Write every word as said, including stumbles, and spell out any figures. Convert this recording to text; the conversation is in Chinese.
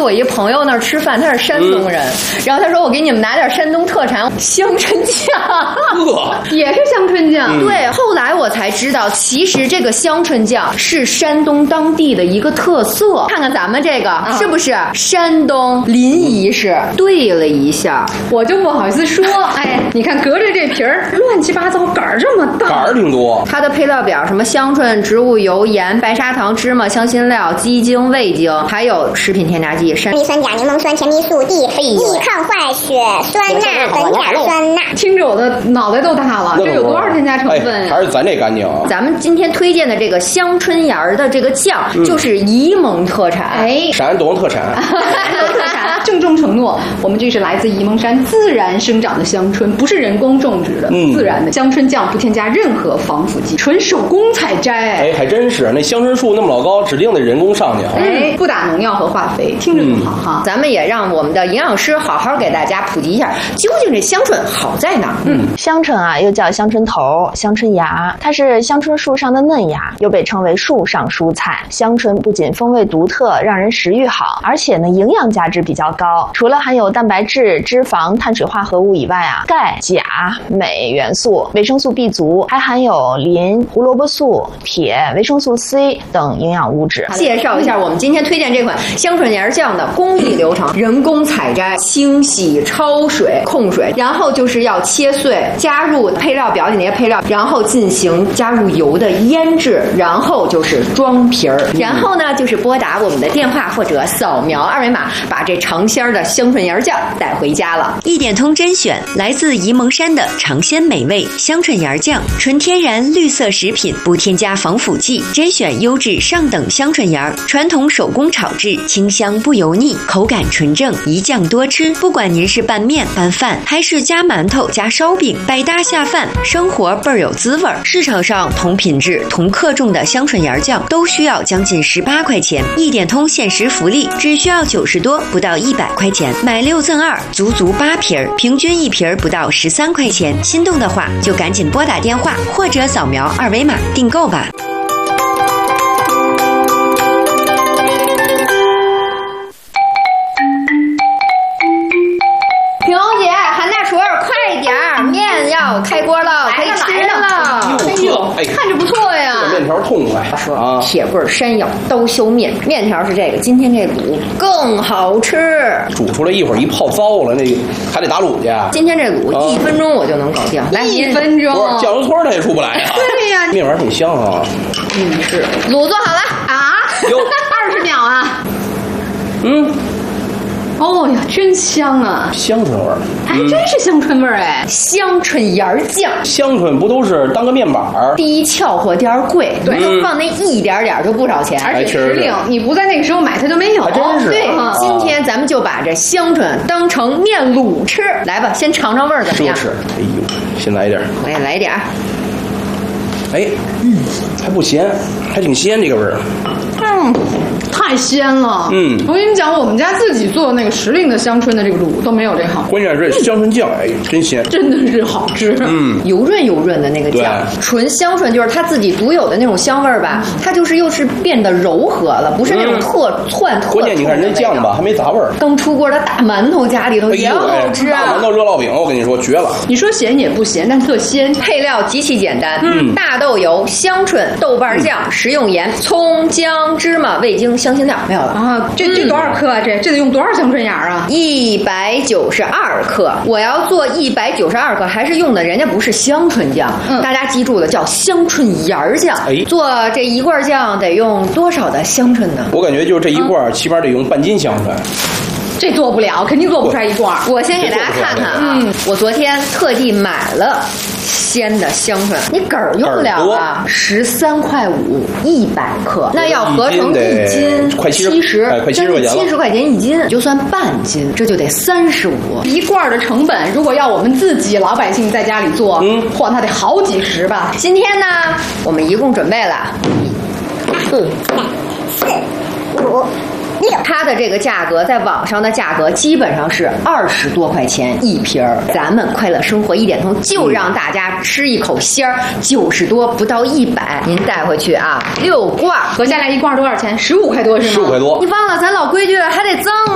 我一朋友那儿吃饭，他是山东人，嗯、然后他说我给你们拿点山东特产香椿酱， 也是香椿酱。 嗯、对，后来我才知道，其实这个香椿酱是山东当地的一个特色。看看咱们这个、啊、是不是山东临沂市？对了一下， 我就不好意思说。哎，你看隔着这皮儿乱七八糟，杆儿这么大， 杆儿挺多。 它的配料表什么香椿、植物油、盐、白砂糖、芝麻、香辛料、鸡精、味精，还有食品添加剂山梨酸钾、柠檬酸、甜蜜素、地易抗坏血、酸钠、苯甲酸钠。 听着我的脑袋都大了，这有多少添加成分、 哎？还是咱这干净啊！ 咱们今天推荐的这个香椿芽的这个酱，嗯、就是沂蒙特产。 哎， 山东特产。 特产，郑重承诺，我们这是来自沂蒙山自然生长的香椿，不是人工种植的，嗯、自然的香椿酱不添加任何防腐剂，纯手工采摘。 哎，还真是，那香椿树那么老高，指定得人工上去。 哎，不打农药和化肥，听着就好哈、 嗯。咱们也让我们的营养师好好给大家普及一下，究竟这香椿好在哪儿？ 嗯，香椿啊，又叫香椿头、香椿芽，它是香椿树上的嫩芽，又被称为树上蔬菜。香椿不仅风味独特，让人食欲好，而且呢，营养价值比较高。除了含有蛋白质、脂肪、碳水化合物以外啊，钙、钾、镁元素、维生素 B 族，还含有磷、胡萝卜素、铁、维生素 C 等营养物质。 介绍一下我们今天推荐这款香椿芽酱的工艺流程：人工采摘、清洗、焯水、控水，然后就是要切碎，加入配料表里那些配料，然后进行加入油的腌制，然后就是装皮儿，然后呢就是拨打我们的电话或者扫描二维码，把这尝鲜的香椿芽酱带回家了。 一点通甄选来自沂蒙山的尝鲜美味香椿芽酱，纯天然绿色食品，不添加防腐剂，甄选优质上等香椿芽，传统手工炒制，清香不油腻，口感纯正，一酱多吃。不管您是拌面、拌饭，还是加馒头、加烧饼，百搭下饭，生活倍儿有滋味。市场上同品质、同克重的香椿芽酱都需要将近十八块钱，一点通限时福利，只需要九十多，不到一百块钱，买六赠二，足足八瓶儿，平均一瓶儿不到十三块钱。心动的话，就赶紧拨打电话或者扫描二维码订购吧。 萍蓉姐，韩大厨，快点儿，面要开锅了，可以吃了。 哎呦，哎， 看着不错呀。 这面条痛快说啊！ 铁棍山药刀削面，面条是这个，今天这卤更好吃。 煮出来一会儿一泡糟了，那个还得打卤去。 今天这卤、啊、一分钟我就能搞定，来一分钟， 酱油搓它也出不来啊。 对呀， 面丸挺香啊。 嗯，是。卤做好了啊？有二十秒啊。 嗯。 哦呀，真香啊！ 香椿味儿， 还真是香椿味儿哎！ 香椿芽酱， 香椿不都是当个面板儿？ 第一俏和第二贵，对，就放那一点点就不少钱， 而且时令，你不在那个时候买它就没有。 还真是。 对，今天咱们就把这香椿当成面卤吃，来吧，先尝尝味儿怎么样？ 是，哎呦，先来一点， 我也来一点。 哎，嗯，还不咸，还挺鲜这个味儿。 嗯，太鲜了。 嗯， 我跟你讲，我们家自己做那个时令的香椿的这个卤都没有这好。 关键是香椿酱，哎，真鲜， 真的是好吃。 嗯， 油润油润的那个酱，纯香椿就是它自己独有的那种香味儿吧，它就是又是变得柔和了，不是那种特窜特。 关键你看人家酱吧，还没杂味儿。 刚出锅的大馒头家里头也好吃啊！ 大馒头热烙饼，我跟你说绝了。 你说咸也不咸，但特鲜。 配料极其简单，嗯，大豆油、香椿、豆瓣酱、食用盐、葱、姜、芝麻、味精、香辛料，没有了啊！这这多少克啊？这这得用多少香椿芽啊？ 一百九十二克。我要做一百九十二克，还是用的人家不是香椿酱，嗯，大家记住了，叫香椿芽酱。哎，做这一罐酱得用多少的香椿呢？ 我感觉就是这一罐，起码得用半斤香椿。 这做不了，肯定做不出来一罐。 我先给大家看看啊，嗯，我昨天特地买了鲜的香椿，你梗儿用不了啊，十三块五一百克，那要合成一斤， 快七十，哎，快七十块钱了， 七十块钱一斤，就算半斤，这就得三十五。 一罐的成本，如果要我们自己老百姓在家里做，嗯，嚯，那得好几十吧。 今天呢，我们一共准备了一、二、三、四、五。它的这个价格在网上的价格基本上是二十多块钱一瓶儿，咱们快乐生活一点通就让大家吃一口鲜儿，九十多不到一百，您带回去啊，六罐合下来一罐多少钱？十五块多是吗？ 十五块多。 你忘了咱老规矩了，还得赠。